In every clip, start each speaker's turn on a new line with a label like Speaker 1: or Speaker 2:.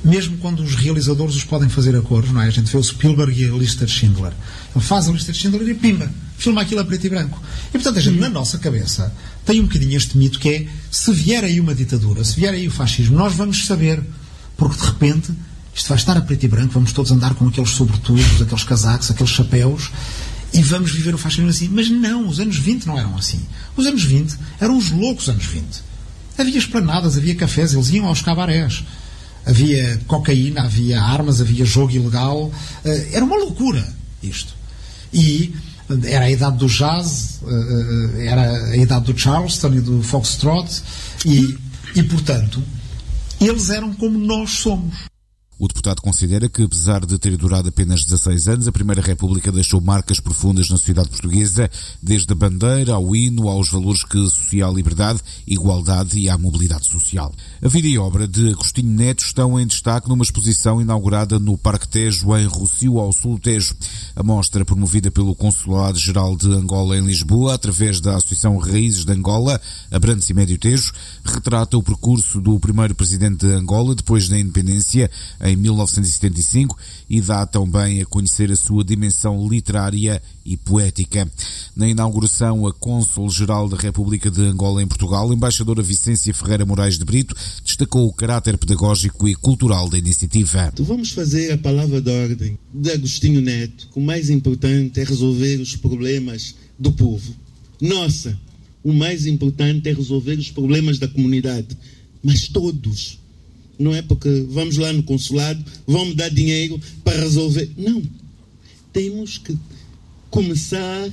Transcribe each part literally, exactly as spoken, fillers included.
Speaker 1: mesmo quando os realizadores os podem fazer a cores, não é? A gente vê o Spielberg e a lista de Schindler. Ele faz a lista de Schindler e pimba, filma aquilo a preto e branco. E portanto a gente, na nossa cabeça, tem um bocadinho este mito que é, se vier aí uma ditadura, se vier aí o fascismo, nós vamos saber, porque de repente isto vai estar a preto e branco, vamos todos andar com aqueles sobretudos, aqueles casacos, aqueles chapéus, e vamos viver o fascismo assim. Mas não, os anos vinte não eram assim. Os anos vinte eram os loucos anos vinte. Havia esplanadas, havia cafés, eles iam aos cabarés. Havia cocaína, havia armas, havia jogo ilegal. Era uma loucura isto. E era a idade do jazz, era a idade do Charleston e do Foxtrot, e, e portanto, eles eram como nós somos.
Speaker 2: O deputado considera que, apesar de ter durado apenas dezasseis anos, a Primeira República deixou marcas profundas na sociedade portuguesa, desde a bandeira, ao hino, aos valores que associa à liberdade, igualdade e à mobilidade social. A vida e obra de Agostinho Neto estão em destaque numa exposição inaugurada no Parque Tejo, em Rossio, ao sul do Tejo. A mostra, promovida pelo Consulado-Geral de Angola em Lisboa, através da Associação Raízes de Angola, Abrantes e Médio Tejo, retrata o percurso do primeiro presidente de Angola depois da independência, em mil novecentos e setenta e cinco, e dá também a conhecer a sua dimensão literária e poética. Na inauguração, a Cônsul-Geral da República de Angola em Portugal, a embaixadora Vicência Ferreira Moraes de Brito, destacou o caráter pedagógico e cultural da iniciativa.
Speaker 3: Vamos fazer a palavra de ordem de Agostinho Neto, que o mais importante é resolver os problemas do povo. Nossa, o mais importante é resolver os problemas da comunidade, mas todos. Não é porque vamos lá no consulado, vão-me dar dinheiro para resolver. Não. Temos que começar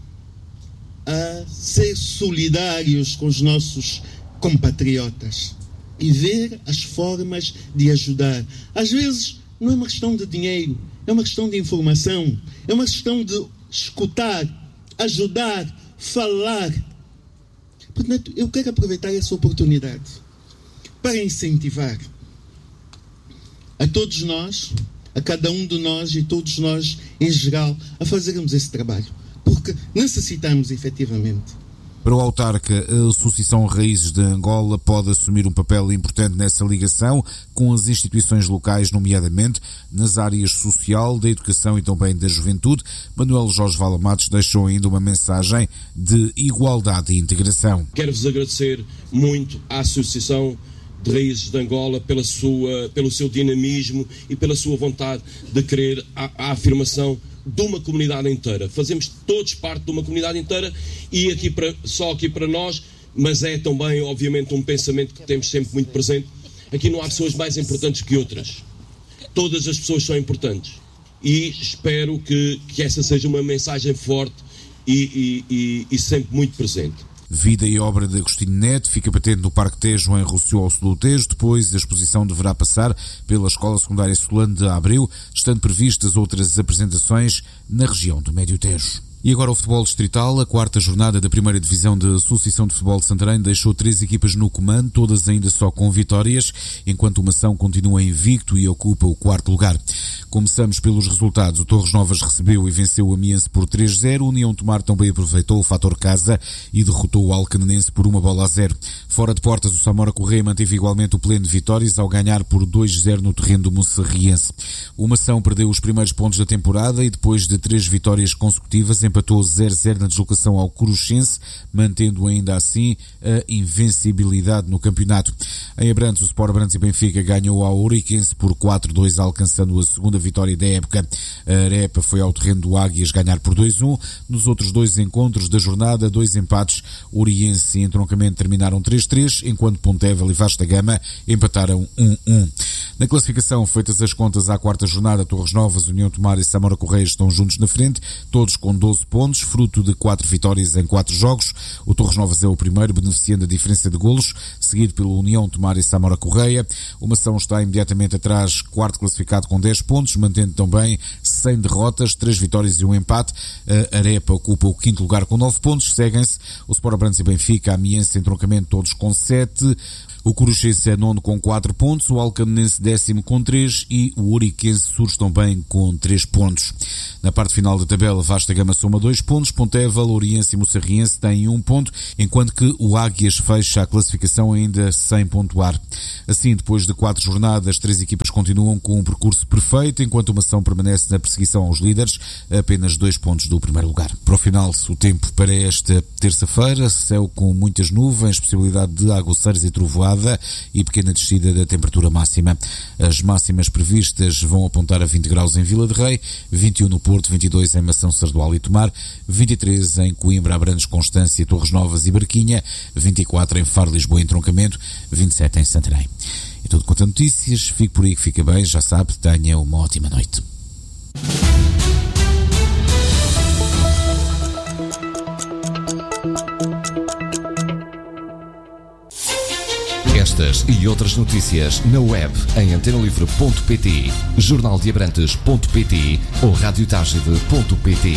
Speaker 3: a ser solidários com os nossos compatriotas e ver as formas de ajudar. Às vezes não é uma questão de dinheiro, é uma questão de informação, é uma questão de escutar, ajudar, falar. Portanto, eu quero aproveitar essa oportunidade para incentivar a todos nós, a cada um de nós e todos nós em geral, a fazermos esse trabalho, porque necessitamos efetivamente.
Speaker 2: Para o autarca, a Associação Raízes de Angola pode assumir um papel importante nessa ligação com as instituições locais, nomeadamente nas áreas social, da educação e também da juventude. Manuel Jorge Vala Matos deixou ainda uma mensagem de igualdade e integração.
Speaker 4: Quero-vos agradecer muito à Associação de Raízes de Angola pela sua, pelo seu dinamismo e pela sua vontade de querer a, a afirmação de uma comunidade inteira. Fazemos todos parte de uma comunidade inteira e aqui para, só aqui para nós, mas é também, obviamente, um pensamento que temos sempre muito presente. Aqui não há pessoas mais importantes que outras. Todas as pessoas são importantes. E espero que, que essa seja uma mensagem forte e, e, e, e sempre muito presente.
Speaker 2: Vida e obra de Agostinho Neto fica patente no Parque Tejo, em Rossio, ao sul do Tejo. Depois, a exposição deverá passar pela Escola Secundária Solano de Abreu, estando previstas outras apresentações na região do Médio Tejo. E agora o futebol distrital. A quarta jornada da primeira divisão da Associação de Futebol de Santarém deixou três equipas no comando, todas ainda só com vitórias, enquanto o Mação continua invicto e ocupa o quarto lugar. Começamos pelos resultados. O Torres Novas recebeu e venceu o Amiense por três a zero. O União Tomar também aproveitou o fator casa e derrotou o Alcanenense por uma bola a zero. Fora de portas, o Samora Correia manteve igualmente o pleno de vitórias ao ganhar por dois a zero no terreno do Monserriense. O Mação perdeu os primeiros pontos da temporada e depois de três vitórias consecutivas empatou zero a zero na deslocação ao Coruchense, mantendo ainda assim a invencibilidade no campeonato. Em Abrantes, o Sport Abrantes e Benfica ganhou ao Ouriquense por quatro a dois, alcançando a segunda vitória da época. A Arepa foi ao terreno do Águias ganhar por dois a um. Nos outros dois encontros da jornada, dois empates. Oriense e Entroncamento terminaram três a três, enquanto Pontevel e Vasta Gama empataram um a um. Na classificação, feitas as contas à quarta jornada, Torres Novas, União Tomar e Samora Correia estão juntos na frente, todos com doze pontos, fruto de quatro vitórias em quatro jogos. O Torres Novas é o primeiro, beneficiando a diferença de golos, seguido pelo União Tomar e Samora Correia. O Mação está imediatamente atrás, quarto classificado com dez pontos, mantendo também cem derrotas, três vitórias e um empate. A Arepa ocupa o quinto lugar com nove pontos. Seguem-se o Sport Abrantes e Benfica, a Amiense e Entroncamento, todos com sete. O Coruchense é nono com quatro pontos, o Alcanenense décimo com três e o Ouriquense surge também com três pontos. Na parte final da tabela, Vasta Gama soma dois pontos, Ponteva, Louriense e Moçarriense têm um ponto, enquanto que o Águias fecha a classificação ainda sem pontuar. Assim, depois de quatro jornadas, três equipas continuam com um percurso perfeito, enquanto uma ação permanece na perseguição aos líderes, a apenas dois pontos do primeiro lugar. Para o final, o tempo para esta terça-feira, céu com muitas nuvens, possibilidade de aguaceiros e trovoada e pequena descida da temperatura máxima. As máximas previstas vão apontar a vinte graus em Vila de Rei, vinte e um no Porto, vinte e dois em Mação, Sardual e Tomar, vinte e três em Coimbra, Abrantes, Constância, Torres Novas e Barquinha, vinte e quatro em Faro, Lisboa e Entroncamento, vinte e sete em Santarém. E tudo quanto a notícias, fique por aí que fica bem, já sabe, tenha uma ótima noite.
Speaker 5: Estas e outras notícias na web em antenalivre ponto pt, jornal de abrantes ponto pt ou rádio tagide ponto pt.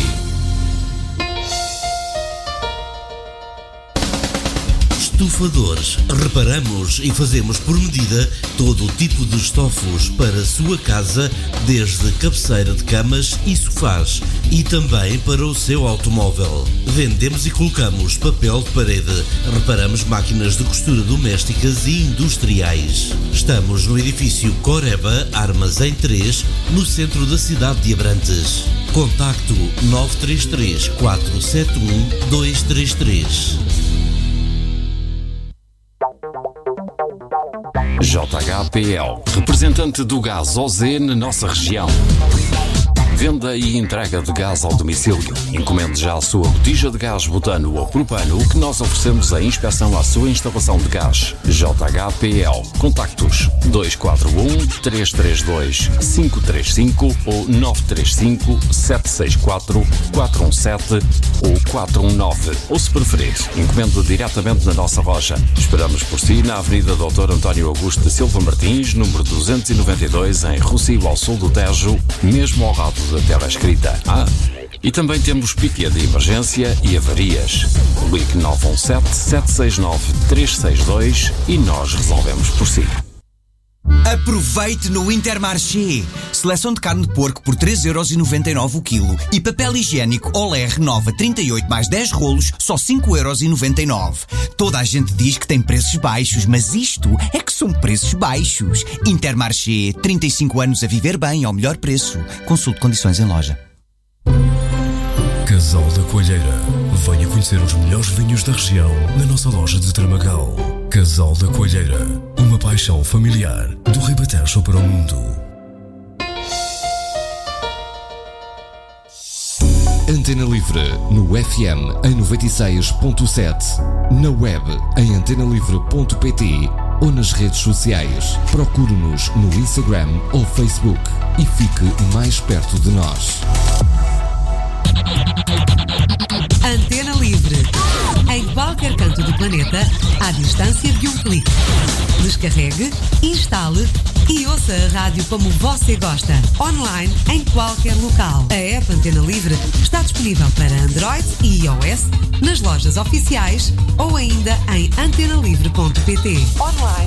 Speaker 6: Estufadores. Reparamos e fazemos por medida todo o tipo de estofos para a sua casa, desde cabeceira de camas e sofás e também para o seu automóvel. Vendemos e colocamos papel de parede. Reparamos máquinas de costura domésticas e industriais. Estamos no edifício Coreba, Armazém três, no centro da cidade de Abrantes. Contacto nove três três, quatro sete um, dois três três.
Speaker 7: J H P L, representante do gás O Z na nossa região. Venda e entrega de gás ao domicílio. Encomende já a sua botija de gás butano ou propano, que nós oferecemos a inspeção à sua instalação de gás. J H P L. Contactos dois quatro um, três três dois, cinco três cinco ou nove três cinco, sete seis quatro, quatro um sete ou quatro um nove. Ou, se preferir, encomende diretamente na nossa loja. Esperamos por si na Avenida doutor António Augusto de Silva Martins, número duzentos e noventa e dois, em Rossio, ao sul do Tejo, mesmo ao lado da tela escrita. Ah, e também temos pique de emergência e avarias. Ligue nove um sete, sete seis nove, três seis dois e nós resolvemos por si.
Speaker 8: Aproveite no Intermarché. Seleção de carne de porco por três euros e noventa e nove o quilo e papel higiênico Olé Renova trinta e oito mais dez rolos, só cinco euros e noventa e nove. Toda a gente diz que tem preços baixos, mas isto é que são preços baixos. Intermarché, trinta e cinco anos a viver bem ao melhor preço. Consulte condições em loja.
Speaker 9: Casal da Coalheira. Venha conhecer os melhores vinhos da região na nossa loja de Tramagal. Casal da Coalheira. Uma paixão familiar do Ribatejo para o mundo.
Speaker 5: Antena Livre no F M em noventa e seis ponto sete, na web em antenalivre ponto pt ou nas redes sociais. Procure-nos no Instagram ou Facebook e fique mais perto de nós.
Speaker 10: Antena Livre. Em qualquer canto do planeta, à distância de um clique. Descarregue, instale e ouça a rádio como você gosta. Online, em qualquer local. A app Antena Livre está disponível para Android e iOS, nas lojas oficiais ou ainda em antenalivre ponto pt. Online,